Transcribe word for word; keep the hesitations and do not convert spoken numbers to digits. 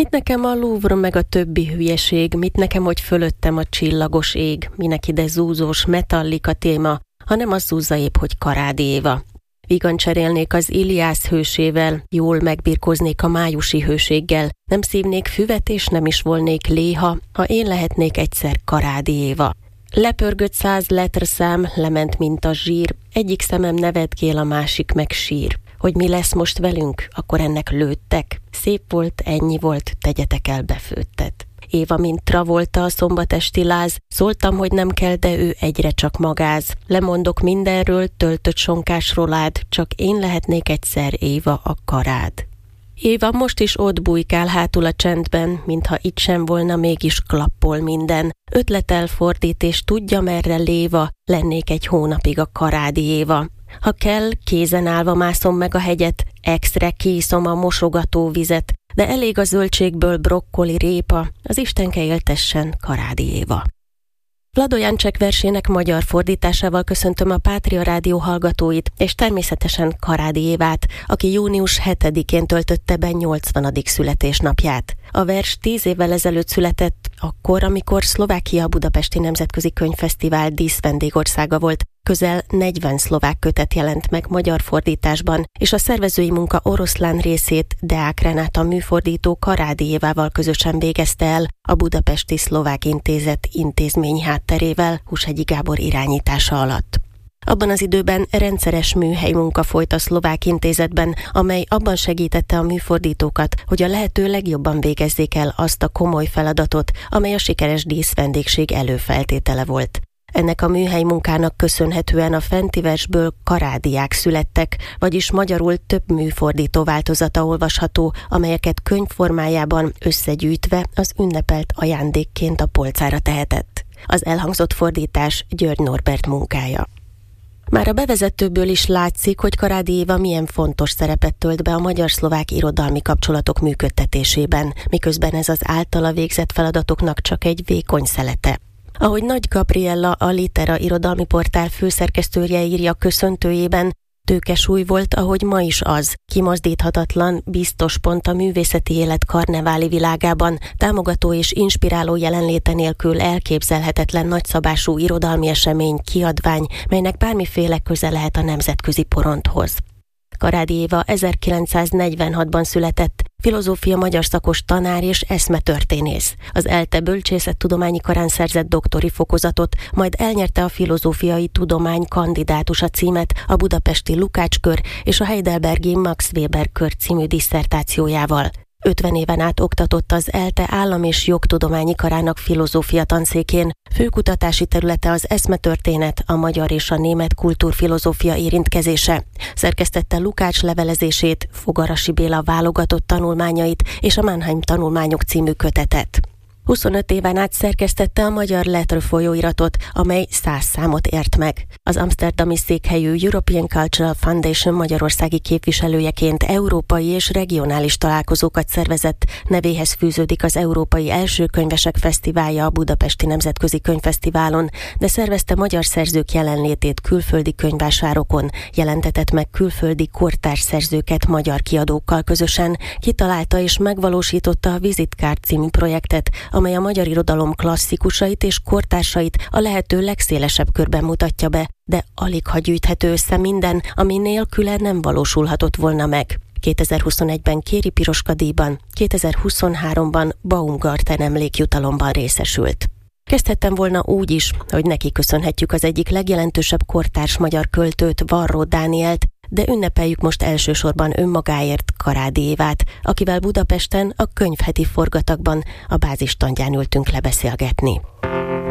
Mit nekem a Louvre meg a többi hülyeség, mit nekem, hogy fölöttem a csillagos ég, minek ide zúzós metallika téma, hanem az zúzza épp, hogy Karádi Éva. Vígan cserélnék az Iliász hősével, jól megbirkóznék a májusi hőséggel, nem szívnék füvet és nem is volnék léha, ha én lehetnék egyszer Karádi Éva. Lepörgött száz letrszám, lement mint a zsír, egyik szemem nevetgél, a másik meg sír. Hogy mi lesz most velünk, akkor ennek lőttek. Szép volt, ennyi volt, tegyetek el befőttet. Éva, mint Travolta a szombatesti láz, szóltam, hogy nem kell, de ő egyre csak magáz. Lemondok mindenről, töltött sonkásról ád, csak én lehetnék egyszer Éva a karád. Éva most is ott bujkál hátul a csendben, mintha itt sem volna, mégis klappol minden. Ötletel fordít, és tudja merre léva, lennék egy hónapig a Karádi Éva. Ha kell, kézen állva mászom meg a hegyet, extre kiiszom a mosogató vizet, de elég a zöldségből brokkoli, répa, az Istenke éltessen Karádi Éva. Vlado Jancsek versének magyar fordításával köszöntöm a Pátria Rádió hallgatóit, és természetesen Karádi Évát, aki június hetedikén töltötte be nyolcvanadik születésnapját. A vers tíz évvel ezelőtt született, akkor, amikor Szlovákia Budapesti Nemzetközi Könyvfesztivál díszvendégországa volt. Közel negyven szlovák kötet jelent meg magyar fordításban, és a szervezői munka oroszlán részét Deák Renáta műfordító Karádi Évával közösen végezte el a Budapesti Szlovák Intézet intézmény hátterével Hushegyi Gábor irányítása alatt. Abban az időben rendszeres műhely munka folyt a Szlovák Intézetben, amely abban segítette a műfordítókat, hogy a lehető legjobban végezzék el azt a komoly feladatot, amely a sikeres díszvendégség előfeltétele volt. Ennek a műhely munkának köszönhetően a fenti versből karádiák születtek, vagyis magyarul több műfordító változata olvasható, amelyeket könyvformájában összegyűjtve az ünnepelt ajándékként a polcára tehetett. Az elhangzott fordítás György Norbert munkája. Már a bevezetőből is látszik, hogy Karádi Éva milyen fontos szerepet tölt be a magyar-szlovák irodalmi kapcsolatok működtetésében, miközben ez az általa végzett feladatoknak csak egy vékony szelete. Ahogy Nagy Gabriella, a Litera irodalmi portál főszerkesztője írja köszöntőjében, tőkesúly volt, ahogy ma is az, kimozdíthatatlan, biztos pont a művészeti élet karneváli világában, támogató és inspiráló jelenléte nélkül elképzelhetetlen nagyszabású irodalmi esemény, kiadvány, melynek bármiféle köze lehet a nemzetközi porondhoz. Karádi Éva ezerkilencszáznegyvenhatban született, filozófia magyar szakos tanár és eszmetörténész. Az ELTE bölcsészettudományi karán szerzett doktori fokozatot, majd elnyerte a filozófiai tudomány kandidátusa címet a budapesti Lukács-kör és a heidelbergi Max Weber kör című disszertációjával. ötven éven át oktatott az ELTE állam- és jogtudományi karának filozófia tanszékén, főkutatási területe az eszmetörténet, a magyar és a német kultúrfilozófia érintkezése. Szerkesztette Lukács levelezését, Fogarasi Béla válogatott tanulmányait és a Mannheim tanulmányok című kötetet. huszonöt éven át szerkesztette a Magyar Letr folyóiratot, amely száz számot ért meg. Az amszterdami székhelyű European Cultural Foundation magyarországi képviselőjeként európai és regionális találkozókat szervezett, nevéhez fűződik az Európai Első Könyvesek Fesztiválja a Budapesti Nemzetközi Könyvfesztiválon, de szervezte magyar szerzők jelenlétét külföldi könyvvásárokon, jelentetett meg külföldi kortárs szerzőket magyar kiadókkal közösen, kitalálta és megvalósította a Vizitkárd című projektet, amely a magyar irodalom klasszikusait és kortársait a lehető legszélesebb körben mutatja be, de alig ha gyűjthető össze minden, ami nélküle nem valósulhatott volna meg. kétezer-huszonegyben Kéri Piroska díjban, kétezer-huszonháromban Baumgarten emlékjutalomban részesült. Kezdhettem volna úgy is, hogy neki köszönhetjük az egyik legjelentősebb kortárs magyar költőt, Varró Dánielt, de ünnepeljük most elsősorban önmagáért Karádi Évát, akivel Budapesten a könyvheti forgatagban a bázistandján ültünk lebeszélgetni.